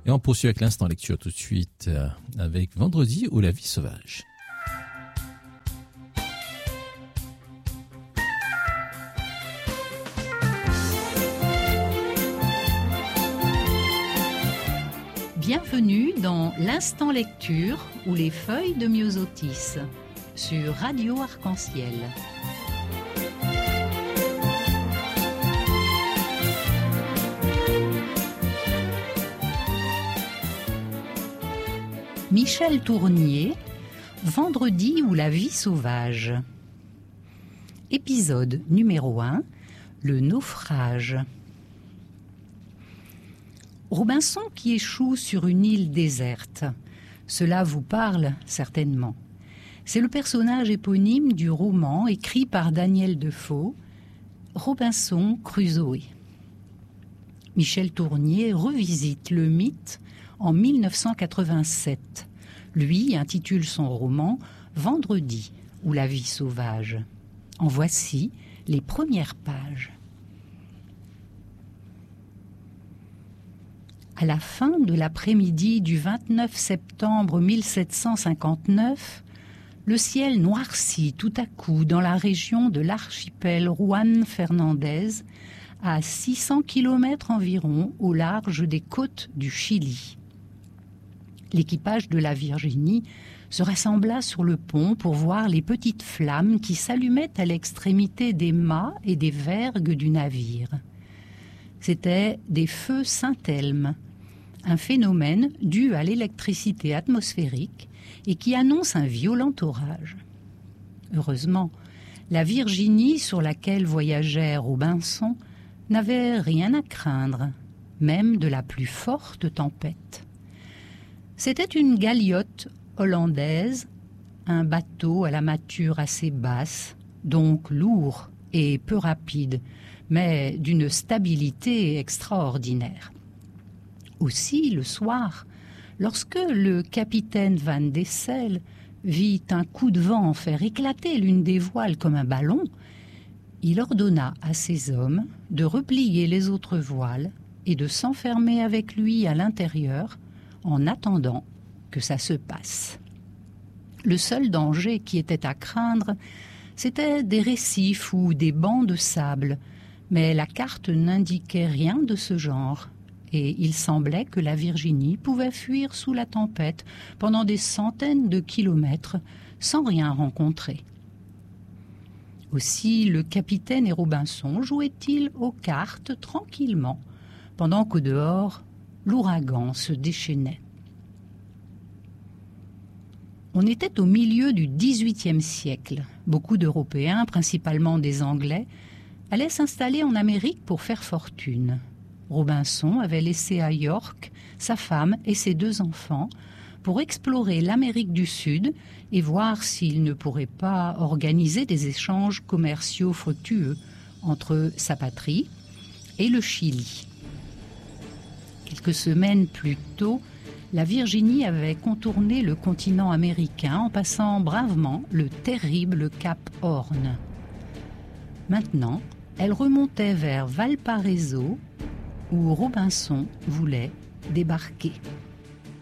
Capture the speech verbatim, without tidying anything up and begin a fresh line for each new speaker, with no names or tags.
Et on poursuit avec l'instant lecture tout de suite euh, avec Vendredi ou la vie sauvage.
Bienvenue dans l'instant lecture ou les feuilles de Myosotis sur Radio Arc-en-Ciel. Michel Tournier, Vendredi ou la vie sauvage. Épisode numéro un, le naufrage. Robinson qui échoue sur une île déserte. Cela vous parle certainement. C'est le personnage éponyme du roman écrit par Daniel Defoe, Robinson Crusoe. Michel Tournier revisite le mythe en mille neuf cent quatre-vingt-sept. Lui intitule son roman « Vendredi ou la vie sauvage ». En voici les premières pages. À la fin de l'après-midi du vingt-neuf septembre mille sept cent cinquante-neuf, le ciel noircit tout à coup dans la région de l'archipel Juan Fernandez, à six cents kilomètres environ au large des côtes du Chili. L'équipage de la Virginie se rassembla sur le pont pour voir les petites flammes qui s'allumaient à l'extrémité des mâts et des vergues du navire. C'étaient des feux Saint-Elme, un phénomène dû à l'électricité atmosphérique et qui annonce un violent orage. Heureusement, la Virginie sur laquelle voyageait Robinson n'avait rien à craindre, même de la plus forte tempête. C'était une galiote hollandaise, un bateau à la mâture assez basse, donc lourd et peu rapide, mais d'une stabilité extraordinaire. Aussi, le soir, lorsque le capitaine Van Dessel vit un coup de vent faire éclater l'une des voiles comme un ballon, il ordonna à ses hommes de replier les autres voiles et de s'enfermer avec lui à l'intérieur en attendant que ça se passe. Le seul danger qui était à craindre, c'était des récifs ou des bancs de sable, mais la carte n'indiquait rien de ce genre, et il semblait que la Virginie pouvait fuir sous la tempête pendant des centaines de kilomètres sans rien rencontrer. Aussi le capitaine et Robinson jouaient-ils aux cartes tranquillement, pendant qu'au dehors, l'ouragan se déchaînait. On était au milieu du dix-huitième siècle. Beaucoup d'Européens, principalement des Anglais, allaient s'installer en Amérique pour faire fortune. Robinson avait laissé à York sa femme et ses deux enfants pour explorer l'Amérique du Sud et voir s'il ne pourrait pas organiser des échanges commerciaux fructueux entre sa patrie et le Chili. Quelques semaines plus tôt, la Virginie avait contourné le continent américain en passant bravement le terrible cap Horn. Maintenant, elle remontait vers Valparaiso, où Robinson voulait débarquer.